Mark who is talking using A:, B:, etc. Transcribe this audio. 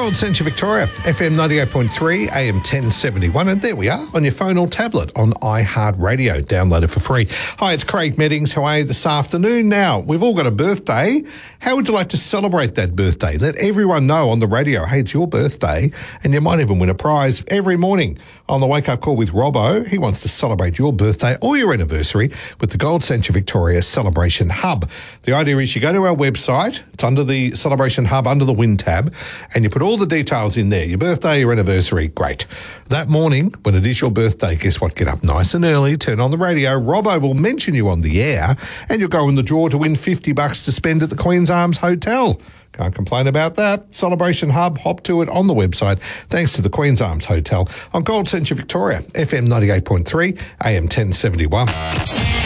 A: Gold Central Victoria, FM 98.3, AM 1071, and there we are on your phone or tablet on iHeartRadio. Download it for free. Hi, it's Craig Meddings. How are you this afternoon? Now, we've all got a birthday. How would you like to celebrate that birthday? Let everyone know on the radio, hey, it's your birthday, and you might even win a prize every morning on the Wake Up Call with Robbo. He wants to celebrate your birthday or your anniversary with the Gold Central Victoria Celebration Hub. The idea is you go to our website, it's under the Celebration Hub, under the Win tab, and you put all the details in there, your birthday, your anniversary, great. That morning, when it is your birthday, guess what? Get up nice and early, turn on the radio, Robbo will mention you on the air, and you'll go in the draw to win $50 to spend at the Queen's Arms Hotel. Can't complain about that. Celebration Hub, hop to it on the website, thanks to the Queen's Arms Hotel on Gold Central Victoria, FM 98.3, AM 1071.